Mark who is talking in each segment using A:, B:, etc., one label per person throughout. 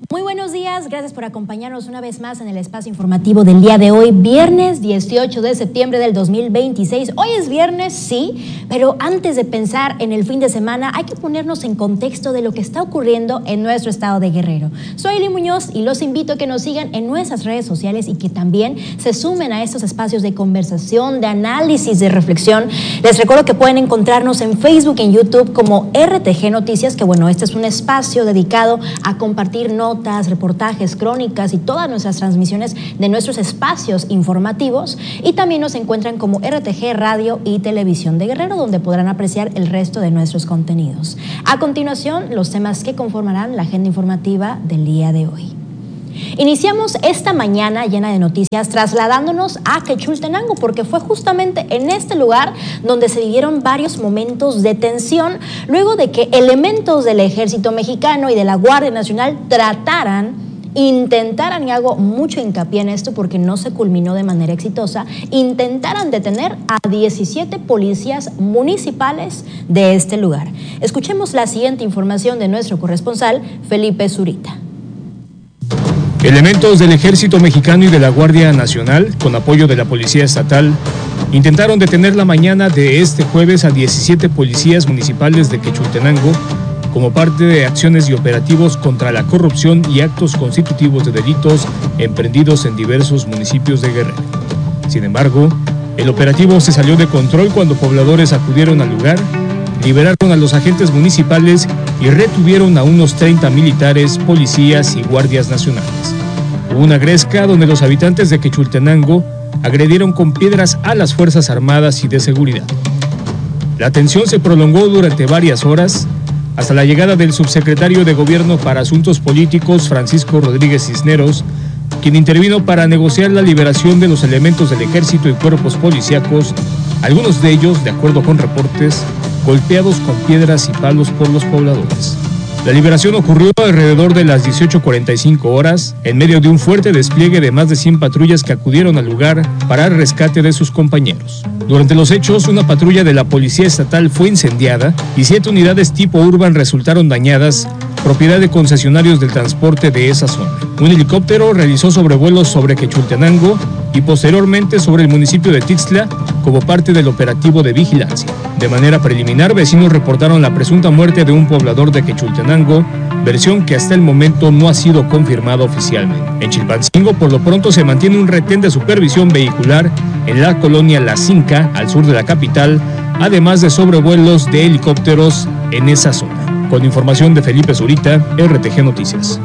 A: Muy buenos días, gracias por acompañarnos una vez más en el espacio informativo del día de hoy, viernes 18 de septiembre del 2026. Hoy es viernes, sí, pero antes de pensar en el fin de semana hay que ponernos en contexto de lo que está ocurriendo en nuestro estado de Guerrero. Soy Eli Muñoz y los invito a que nos sigan en nuestras redes sociales y que también se sumen a estos espacios de conversación, de análisis, de reflexión. Les recuerdo que pueden encontrarnos en Facebook y en YouTube como RTG Noticias, que bueno, este es un espacio dedicado a compartir notas, reportajes, crónicas y todas nuestras transmisiones de nuestros espacios informativos, y también nos encuentran como RTG Radio y Televisión de Guerrero, donde podrán apreciar el resto de nuestros contenidos. A continuación, los temas que conformarán la agenda informativa del día de hoy. Iniciamos esta mañana llena de noticias trasladándonos a Quechultenango, porque fue justamente en este lugar donde se vivieron varios momentos de tensión luego de que elementos del Ejército Mexicano y de la Guardia Nacional intentaran, y hago mucho hincapié en esto porque no se culminó de manera exitosa, intentaran detener a 17 policías municipales de este lugar. Escuchemos la siguiente información de nuestro corresponsal, Felipe Zurita.
B: Elementos del Ejército Mexicano y de la Guardia Nacional, con apoyo de la Policía Estatal, intentaron detener la mañana de este jueves a 17 policías municipales de Quechultenango como parte de acciones y operativos contra la corrupción y actos constitutivos de delitos emprendidos en diversos municipios de Guerrero. Sin embargo, el operativo se salió de control cuando pobladores acudieron al lugar, liberaron a los agentes municipales y retuvieron a unos 30 militares, policías y guardias nacionales. Hubo una gresca donde los habitantes de Quechultenango agredieron con piedras a las Fuerzas Armadas y de Seguridad. La tensión se prolongó durante varias horas, hasta la llegada del subsecretario de Gobierno para Asuntos Políticos, Francisco Rodríguez Cisneros, quien intervino para negociar la liberación de los elementos del ejército y cuerpos policíacos, algunos de ellos, de acuerdo con reportes, golpeados con piedras y palos por los pobladores. La liberación ocurrió alrededor de las 18:45 horas, en medio de un fuerte despliegue de más de 100 patrullas que acudieron al lugar para el rescate de sus compañeros. Durante los hechos, una patrulla de la Policía Estatal fue incendiada y 7 unidades tipo Urban resultaron dañadas, propiedad de concesionarios del transporte de esa zona. Un helicóptero realizó sobrevuelos sobre Quechultenango y posteriormente sobre el municipio de Tixtla como parte del operativo de vigilancia. De manera preliminar, vecinos reportaron la presunta muerte de un poblador de Quechultenango, versión que hasta el momento no ha sido confirmada oficialmente. En Chilpancingo, por lo pronto, se mantiene un retén de supervisión vehicular en la colonia La Cinca, al sur de la capital, además de sobrevuelos de helicópteros en esa zona. Con información de Felipe Zurita, RTG Noticias.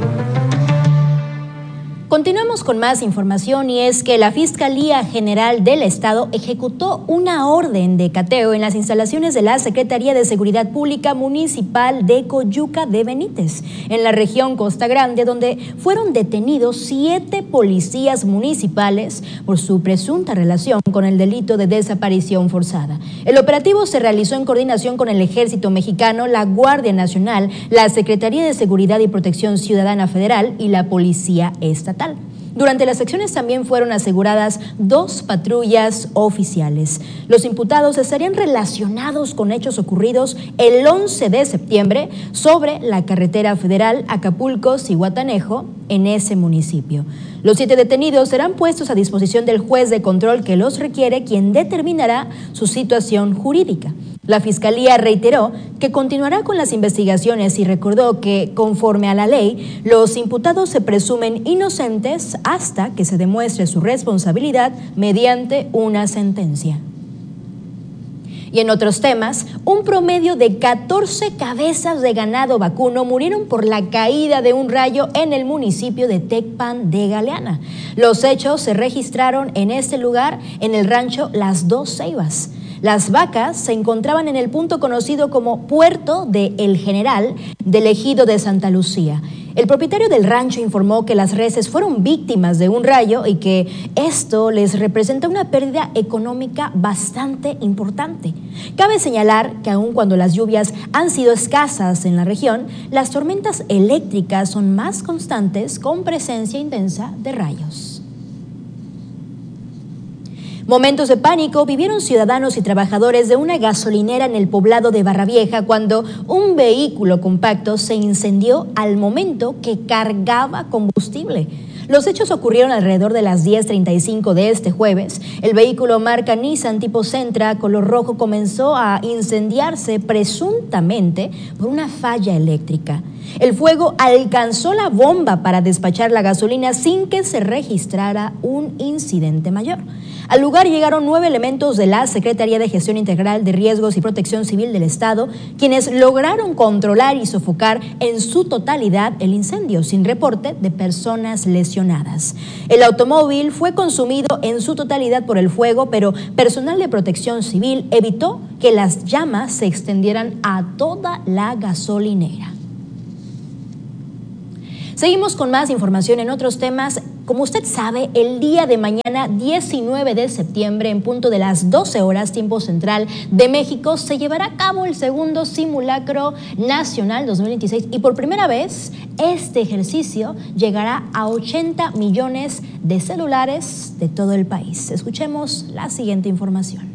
A: Continuamos con más información, y es que la Fiscalía General del Estado ejecutó una orden de cateo en las instalaciones de la Secretaría de Seguridad Pública Municipal de Coyuca de Benítez, en la región Costa Grande, donde fueron detenidos 7 policías municipales por su presunta relación con el delito de desaparición forzada. El operativo se realizó en coordinación con el Ejército Mexicano, la Guardia Nacional, la Secretaría de Seguridad y Protección Ciudadana Federal y la Policía Estatal. Durante las acciones también fueron aseguradas 2 patrullas oficiales. Los imputados estarían relacionados con hechos ocurridos el 11 de septiembre sobre la carretera federal Acapulco-Zihuatanejo en ese municipio. Los 7 detenidos serán puestos a disposición del juez de control que los requiere, quien determinará su situación jurídica. La Fiscalía reiteró que continuará con las investigaciones y recordó que, conforme a la ley, los imputados se presumen inocentes hasta que se demuestre su responsabilidad mediante una sentencia. Y en otros temas, un promedio de 14 cabezas de ganado vacuno murieron por la caída de un rayo en el municipio de Tecpan de Galeana. Los hechos se registraron en este lugar, en el rancho Las Dos Ceibas. Las vacas se encontraban en el punto conocido como Puerto de El General del ejido de Santa Lucía. El propietario del rancho informó que las reses fueron víctimas de un rayo y que esto les representa una pérdida económica bastante importante. Cabe señalar que aun cuando las lluvias han sido escasas en la región, las tormentas eléctricas son más constantes con presencia intensa de rayos. Momentos de pánico vivieron ciudadanos y trabajadores de una gasolinera en el poblado de Barravieja cuando un vehículo compacto se incendió al momento que cargaba combustible. Los hechos ocurrieron alrededor de las 10:35 de este jueves. El vehículo marca Nissan tipo Sentra color rojo comenzó a incendiarse presuntamente por una falla eléctrica. El fuego alcanzó la bomba para despachar la gasolina sin que se registrara un incidente mayor. Al lugar llegaron 9 elementos de la Secretaría de Gestión Integral de Riesgos y Protección Civil del Estado, quienes lograron controlar y sofocar en su totalidad el incendio, sin reporte de personas lesionadas. El automóvil fue consumido en su totalidad por el fuego, pero personal de Protección Civil evitó que las llamas se extendieran a toda la gasolinera. Seguimos con más información en otros temas. Como usted sabe, el día de mañana, 19 de septiembre, en punto de las 12 horas, tiempo central de México, se llevará a cabo el segundo simulacro nacional 2026 y por primera vez este ejercicio llegará a 80 millones de celulares de todo el país. Escuchemos la siguiente información.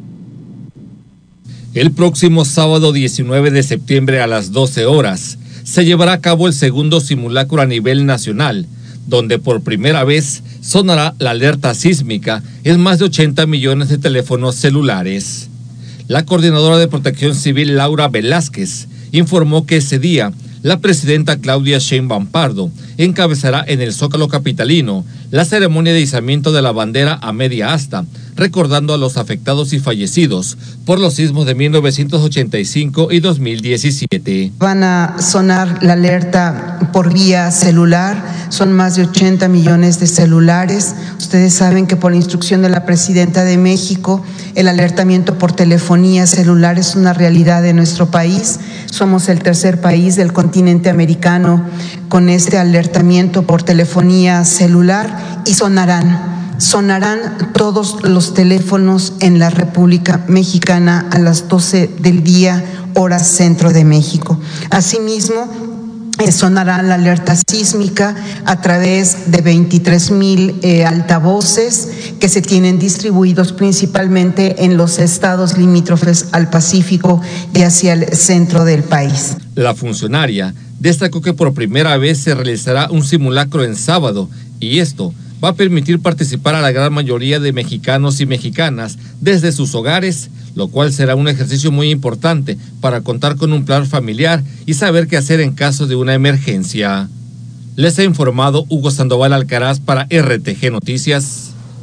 C: El próximo sábado 19 de septiembre a las 12 horas se llevará a cabo el segundo simulacro a nivel nacional, donde por primera vez sonará la alerta sísmica en más de 80 millones de teléfonos celulares. La coordinadora de Protección Civil, Laura Velázquez, informó que ese día la presidenta Claudia Sheinbaum Pardo encabezará en el Zócalo capitalino la ceremonia de izamiento de la bandera a media asta, recordando a los afectados y fallecidos por los sismos de 1985 y 2017.
D: Van a sonar la alerta por vía celular, son más de 80 millones de celulares. Ustedes saben que por instrucción de la Presidenta de México, el alertamiento por telefonía celular es una realidad de nuestro país. Somos el tercer país del continente americano con este alertamiento por telefonía celular y sonarán todos los teléfonos en la República Mexicana a las 12 del día, hora centro de México. Asimismo, sonará la alerta sísmica a través de 23,000 altavoces que se tienen distribuidos principalmente en los estados limítrofes al Pacífico y hacia el centro del país.
C: La funcionaria destacó que por primera vez se realizará un simulacro en sábado y esto va a permitir participar a la gran mayoría de mexicanos y mexicanas desde sus hogares, lo cual será un ejercicio muy importante para contar con un plan familiar y saber qué hacer en caso de una emergencia. Les ha informado Hugo Sandoval Alcaraz para RTG Noticias.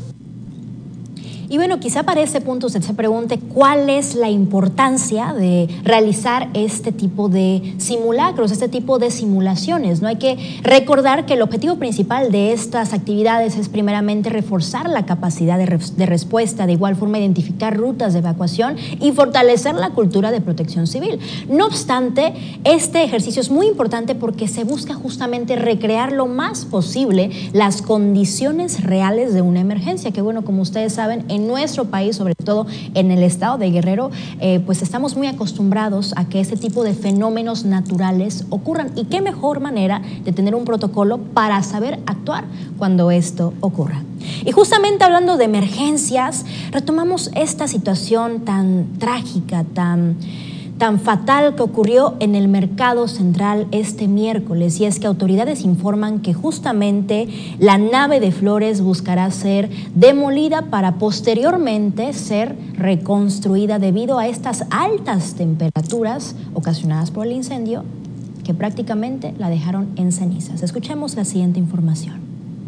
A: Y bueno, quizá para este punto usted se pregunte cuál es la importancia de realizar este tipo de simulacros, este tipo de simulaciones, ¿no? Hay que recordar que el objetivo principal de estas actividades es primeramente reforzar la capacidad de respuesta, de igual forma identificar rutas de evacuación y fortalecer la cultura de protección civil. No obstante, este ejercicio es muy importante porque se busca justamente recrear lo más posible las condiciones reales de una emergencia, que bueno, como ustedes saben, en nuestro país, sobre todo en el estado de Guerrero, pues estamos muy acostumbrados a que este tipo de fenómenos naturales ocurran. Y qué mejor manera de tener un protocolo para saber actuar cuando esto ocurra. Y justamente hablando de emergencias, retomamos esta situación tan trágica, tan fatal que ocurrió en el Mercado Central este miércoles, y es que autoridades informan que justamente la nave de Flores buscará ser demolida para posteriormente ser reconstruida debido a estas altas temperaturas ocasionadas por el incendio que prácticamente la dejaron en cenizas. Escuchemos la siguiente información.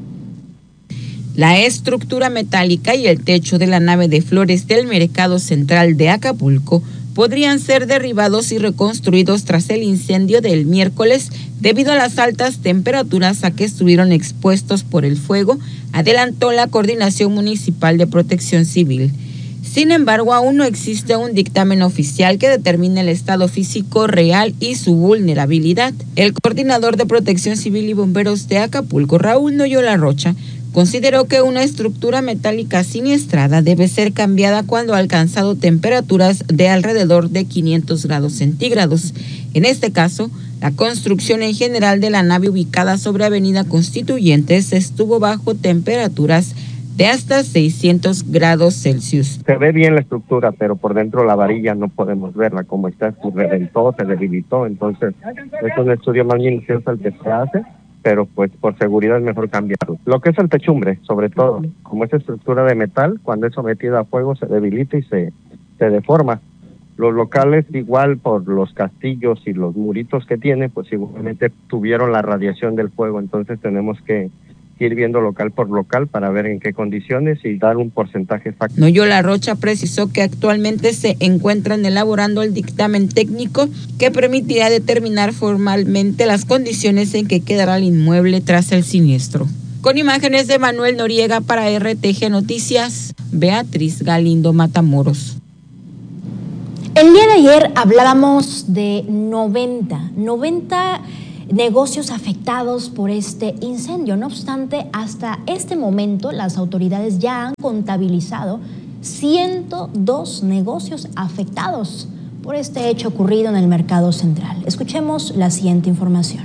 E: La estructura metálica y el techo de la nave de Flores del Mercado Central de Acapulco podrían ser derribados y reconstruidos tras el incendio del miércoles debido a las altas temperaturas a que estuvieron expuestos por el fuego, adelantó la Coordinación Municipal de Protección Civil. Sin embargo, aún no existe un dictamen oficial que determine el estado físico real y su vulnerabilidad. El coordinador de Protección Civil y Bomberos de Acapulco, Raúl Noyola Rocha, consideró que una estructura metálica siniestrada debe ser cambiada cuando ha alcanzado temperaturas de alrededor de 500 grados centígrados. En este caso, la construcción en general de la nave ubicada sobre Avenida Constituyentes estuvo bajo temperaturas de hasta 600 grados Celsius.
F: Se ve bien la estructura, pero por dentro la varilla no podemos verla, como está, se reventó, se debilitó, entonces es un estudio más minucioso el que se hace, pero pues por seguridad es mejor cambiarlo. Lo que es el techumbre, sobre todo, como es estructura de metal, cuando es sometida a fuego se debilita y se deforma. Los locales, igual por los castillos y los muritos que tiene, pues igualmente tuvieron la radiación del fuego, entonces tenemos que ir viendo local por local para ver en qué condiciones y dar un porcentaje exacto.
E: Noyola Rocha precisó que actualmente se encuentran elaborando el dictamen técnico que permitirá determinar formalmente las condiciones en que quedará el inmueble tras el siniestro. Con imágenes de Manuel Noriega para RTG Noticias, Beatriz Galindo Matamoros.
A: El día de ayer hablábamos de 90 negocios afectados por este incendio. No obstante, hasta este momento las autoridades ya han contabilizado 102 negocios afectados por este hecho ocurrido en el Mercado Central. Escuchemos la siguiente información.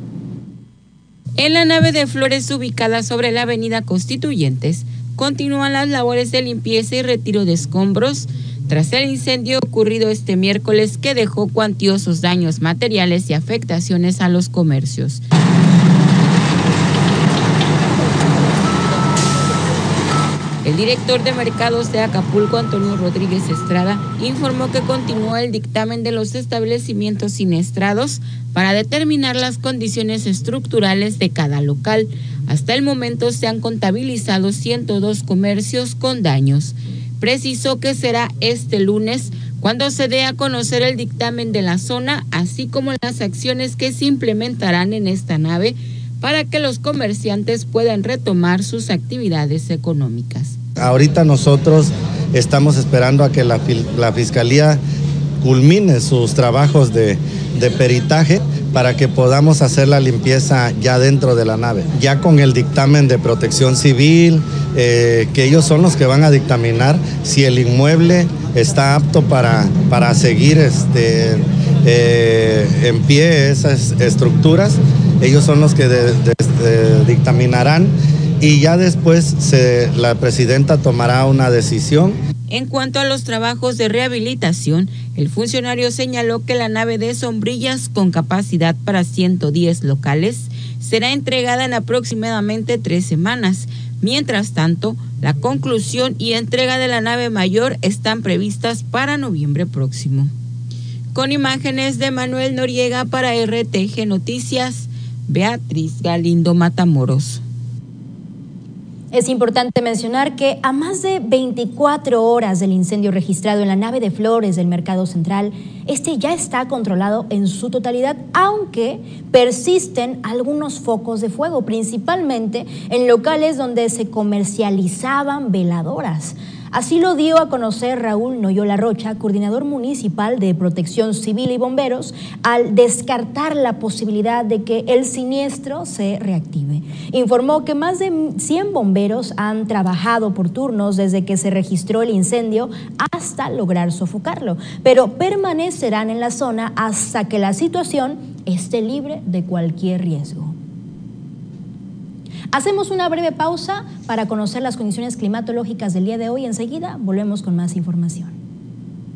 E: En la nave de Flores ubicada sobre la avenida Constituyentes, continúan las labores de limpieza y retiro de escombros tras el incendio ocurrido este miércoles que dejó cuantiosos daños materiales y afectaciones a los comercios. El director de mercados de Acapulco, Antonio Rodríguez Estrada, informó que continúa el dictamen de los establecimientos siniestrados para determinar las condiciones estructurales de cada local. Hasta el momento se han contabilizado 102 comercios con daños. Precisó que será este lunes cuando se dé a conocer el dictamen de la zona, así como las acciones que se implementarán en esta nave para que los comerciantes puedan retomar sus actividades económicas.
G: Ahorita nosotros estamos esperando a que la Fiscalía culmine sus trabajos de peritaje para que podamos hacer la limpieza ya dentro de la nave. Ya con el dictamen de Protección Civil, que ellos son los que van a dictaminar si el inmueble está apto para seguir en pie esas estructuras. Ellos son los que dictaminarán y ya después la presidenta tomará una decisión.
E: En cuanto a los trabajos de rehabilitación, el funcionario señaló que la nave de sombrillas con capacidad para 110 locales será entregada en aproximadamente 3 semanas. Mientras tanto, la conclusión y entrega de la nave mayor están previstas para noviembre próximo. Con imágenes de Manuel Noriega para RTG Noticias, Beatriz Galindo Matamoros.
A: Es importante mencionar que a más de 24 horas del incendio registrado en la nave de Flores del Mercado Central, este ya está controlado en su totalidad, aunque persisten algunos focos de fuego, principalmente en locales donde se comercializaban veladoras. Así lo dio a conocer Raúl Noyola Rocha, coordinador municipal de Protección Civil y Bomberos, al descartar la posibilidad de que el siniestro se reactive. Informó que más de 100 bomberos han trabajado por turnos desde que se registró el incendio hasta lograr sofocarlo, pero permanecerán en la zona hasta que la situación esté libre de cualquier riesgo. Hacemos una breve pausa para conocer las condiciones climatológicas del día de hoy. Enseguida volvemos con más información.